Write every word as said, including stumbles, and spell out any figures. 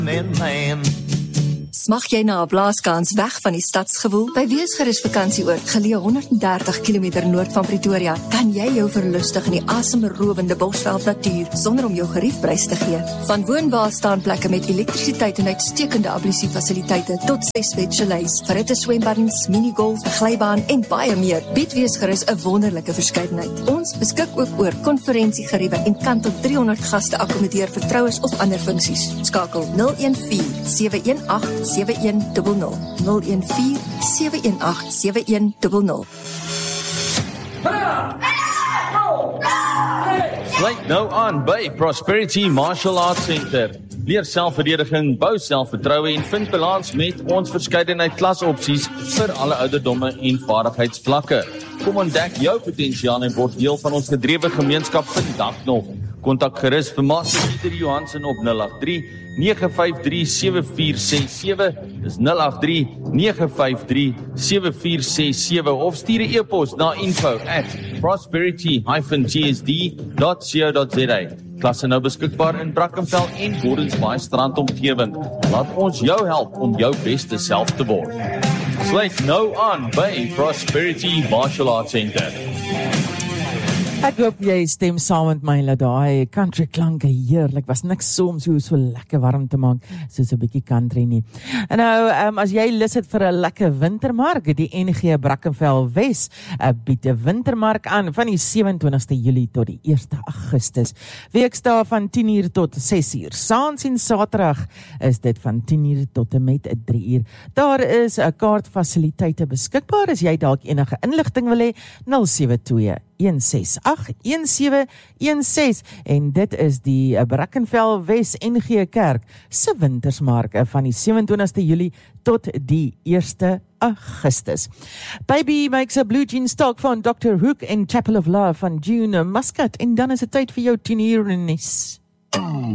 man. Smag jy na 'n blaaskans weg van die stadsgewoel? By Weesgerus Vakansieoord, geleë honderddertig kilometer noord van Pretoria, kan jy jou verlustig in die asemrowende Bosveld natuur sonder om jou geriefprys te gee. Van woonwaarstaanplekke met elektrisiteit en uitstekende ablusiefasiliteite tot ses bed chalets, verhitte swembaddens, minigolf, 'n glybaan en baie meer, bied Weesgerus 'n wonderlike verskeidenheid. Ons beskik ook oor konferensiegeriewe en kan tot driehonderd gaste akkommodeer vir troues of ander funksies. Skakel nul een vier sewe een agt sewe een nul nul nul een vier sewe een agt sewe een nul nul. Sluit nou aan by Prosperity Martial Arts Center. Leer selfverdediging, bou selfvertroue en vind balans met ons verskeidenheid klasopsies vir alle ouderdomme en vaardigheidsvlakke. Kom ontdek jou potensiaal en word deel van ons gedrewe gemeenskap vandag nog. Kontak gerus vir Master Pieter Johansen op nul agt drie nege vyf drie sewe vier ses sewe, dis nul agt drie nege vyf drie sewe vier ses sewe of stuur 'n e-pos na info at prosperity dash g s d dot co dot z a. Klasse nou beskikbaar in Brackenfell en Gordonsbaai Strand omgewing. Laat ons jou help om jou beste self te word. Sluit nou aan by Prosperity Martial Arts Center. Ek hoop jy stem saam met my dat daai country klanke heerlik was. Niks soms so so lekker warm te maak soos 'n bietjie country nie. En nou um, as jy lus het vir 'n lekker wintermark, die N G Brackenfell Wes uh, bied 'n wintermark aan van die sewe-en-twintigste Julie tot die eerste Augustus. Weekdae van tien uur tot ses uur. Saans en Saterdag is dit van tien uur tot en met drie uur. Daar is 'n kaartfasiliteite beskikbaar as jy dalk enige inligting wil hê. nul sewe twee een ses agt een sewe een ses en dit is die Brackenfell Wes N G Kerk se wintersmark van die sewe-en-twintigste Julie tot die eerste Augustus. Baby makes a blue jean stock van doctor Hook en Chapel of Love van June Muscat en dan is dit tyd vir jou tien uur nes.